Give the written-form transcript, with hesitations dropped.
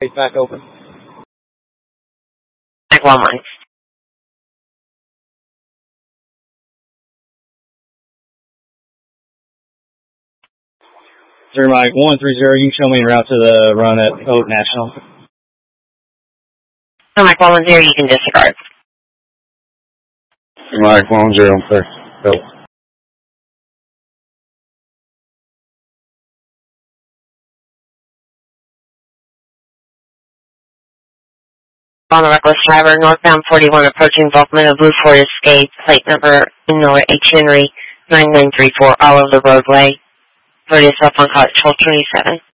Back open. Mike 1-1. Sir, Mike 130, you can show me en route to the run at Oak National. So Mike 110, you can disregard. Mike 110, clear. Go. On the reckless driver, northbound 41, approaching Volkman of Blue Ford Escape, plate number Miller H. Henry, 9934, all over the roadway. 30 cell phone call at 1227.